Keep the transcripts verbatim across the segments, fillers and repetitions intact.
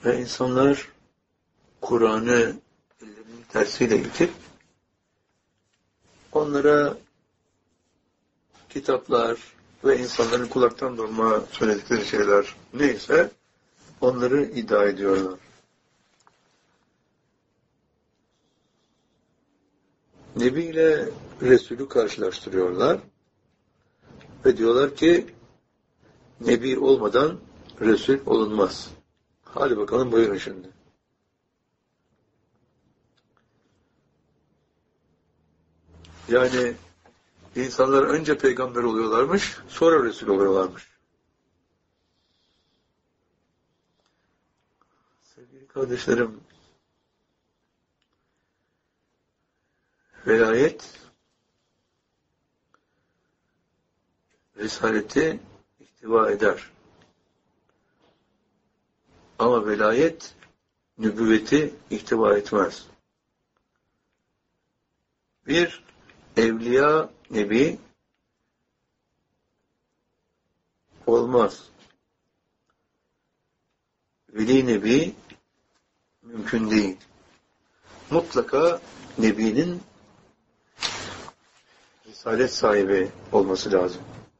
Ve insanlar Kur'an'ı ellerinin tersiyle itip onlara kitaplar ve insanların kulaktan dolma söyledikleri şeyler neyse onları iddia ediyorlar. Nebi ile Resulü karşılaştırıyorlar ve diyorlar ki Nebi olmadan Resul olunmaz. Hadi bakalım buyurun şimdi. Yani insanlar önce peygamber oluyorlarmış, sonra Resul oluyorlarmış. Sevgili kardeşlerim, velayet, risaleti ihtiva eder. Ama velayet, nübüvveti ihtiva etmez. Bir, evliya, nebi olmaz. Veli nebi mümkün değil. Mutlaka nebinin risalet sahibi olması lazım.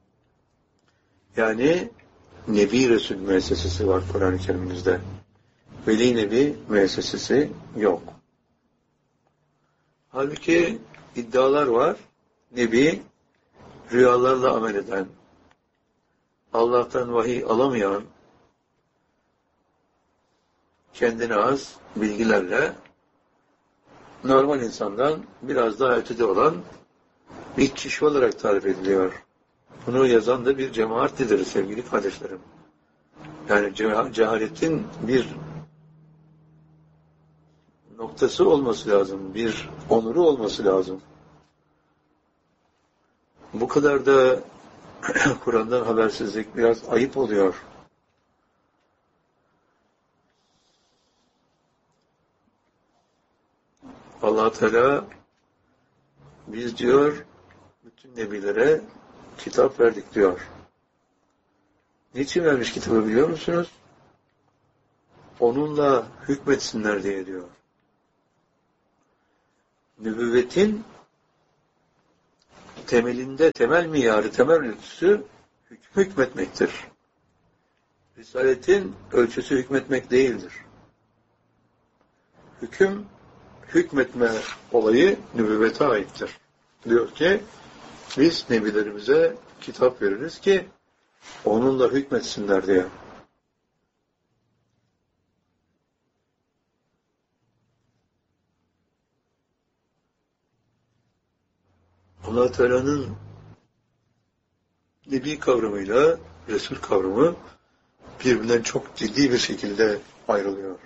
Yani Nebi Resul müessesesi var Kur'an-ı Kerim'imizde. Veli Nebi müessesesi yok. Halbuki iddialar var. Nebi rüyalarla amel eden, Allah'tan vahiy alamayan, kendine az bilgilerle normal insandan biraz daha ötede olan bir kişi olarak tarif ediliyor. Bunu yazan da bir cemaatlidir sevgili kardeşlerim. Yani cehaletin bir noktası olması lazım, bir onuru olması lazım. Bu kadar da Kur'an'dan habersizlik biraz ayıp oluyor. Allah Teala biz diyor bütün nebilere kitap verdik diyor. Niçin vermiş kitabı biliyor musunuz? Onunla hükmetsinler diye diyor. Nübüvvetin temelinde, temel miyarı, temel ölçüsü hükmetmektir. Risaletin ölçüsü hükmetmek değildir. Hüküm, hükmetme olayı nübüvvete aittir. Diyor ki, biz nebilerimize kitap veririz ki onunla hükmetsinler diye. Allah Teala'nın Nebi kavramıyla Resul kavramı birbirinden çok ciddi bir şekilde ayrılıyor.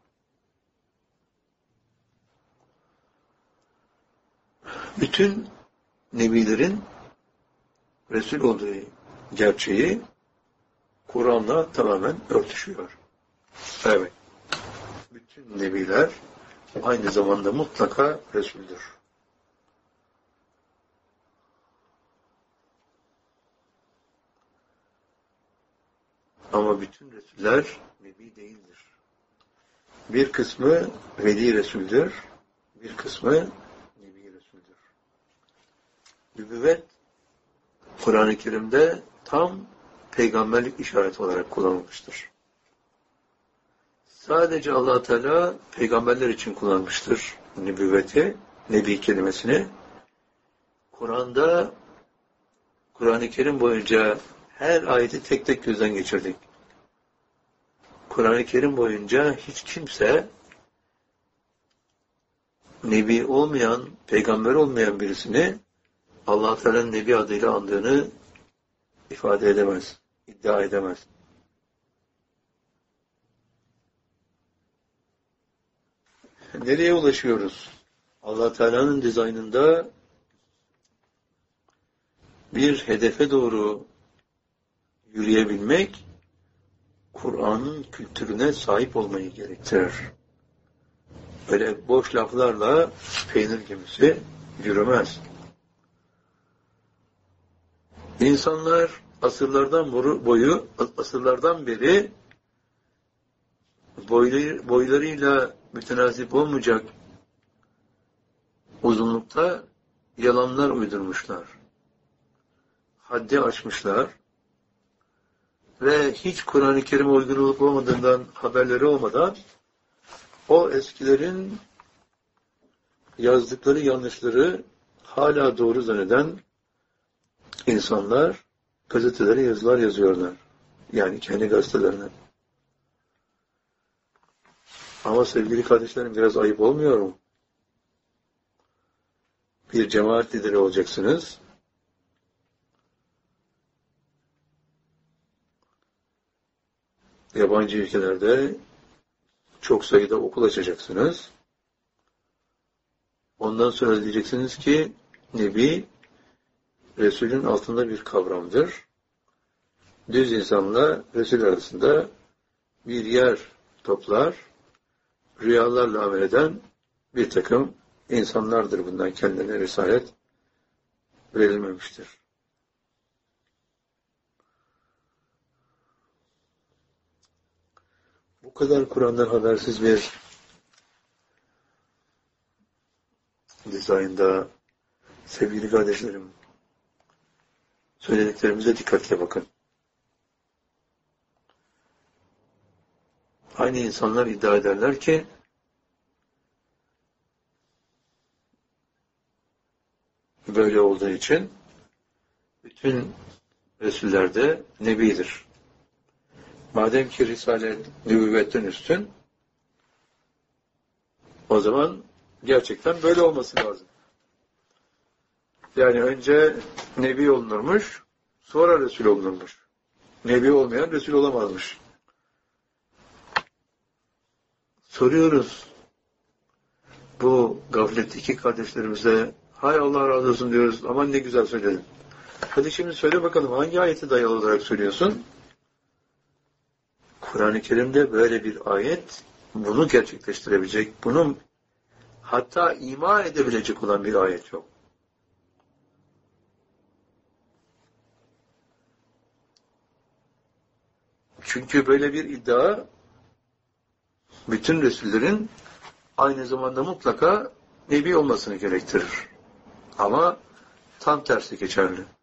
Bütün Nebilerin Resul olduğu gerçeği Kur'an'la tamamen örtüşüyor. Evet. Bütün Nebiler aynı zamanda mutlaka Resul'dür. Ama bütün Resuller Nebi değildir. Bir kısmı Veli Resul'dür, bir kısmı Nebi Resul'dür. Nübüvvet, Kur'an-ı Kerim'de tam peygamberlik işareti olarak kullanılmıştır. Sadece Allah Teala peygamberler için kullanmıştır nübüvveti, Nebi kelimesini. Kur'an'da, Kur'an-ı Kerim boyunca her ayeti tek tek gözden geçirdik. Kur'an-ı Kerim boyunca hiç kimse Nebi olmayan, peygamber olmayan birisini Allah Teala'nın Nebi adıyla andığını ifade edemez, iddia edemez. Nereye ulaşıyoruz? Allah Teala'nın dizaynında bir hedefe doğru yürüyebilmek, Kur'an'ın kültürüne sahip olmayı gerektirir. Böyle boş laflarla peynir gemisi yürümez. İnsanlar asırlardan boyu, asırlardan beri boyları, boylarıyla mütenasip olmayacak uzunlukta yalanlar uydurmuşlar. Haddi aşmışlar ve hiç Kur'an-ı Kerim'e uygun olup olmadığından haberleri olmadan o eskilerin yazdıkları yanlışları hala doğru zanneden insanlar gazetelere yazılar yazıyorlar. Yani kendi gazetelerine. Ama sevgili kardeşlerim, biraz ayıp olmuyor mu? Bir cemaat lideri olacaksınız. Yabancı ülkelerde çok sayıda okul açacaksınız. Ondan sonra diyeceksiniz ki Nebi, Resul'ün altında bir kavramdır. Düz insanla Resul arasında bir yer toplar, rüyalarla amel eden bir takım insanlardır, bundan kendilerine risalet verilmemiştir. Bu kadar Kur'an'dan habersiz bir dizaynda sevgili kardeşlerim, söylediklerimize dikkatle bakın. Aynı insanlar iddia ederler ki böyle olduğu için bütün Resuller de Nebidir. Madem ki Risalet nübüvvetten üstün, o zaman gerçekten böyle olması lazım. Yani önce Nebi olunurmuş, sonra Resul olunurmuş. Nebi olmayan Resul olamazmış. Soruyoruz bu gafletteki kardeşlerimize, hay Allah razı olsun diyoruz, aman ne güzel söyledin. Hadi şimdi söyle bakalım, hangi ayeti dayalı olarak söylüyorsun? Kur'an-ı Kerim'de böyle bir ayet bunu gerçekleştirebilecek, bunu hatta ima edebilecek olan bir ayet yok. Çünkü böyle bir iddia bütün Resullerin aynı zamanda mutlaka Nebi olmasını gerektirir. Ama tam tersi geçerli.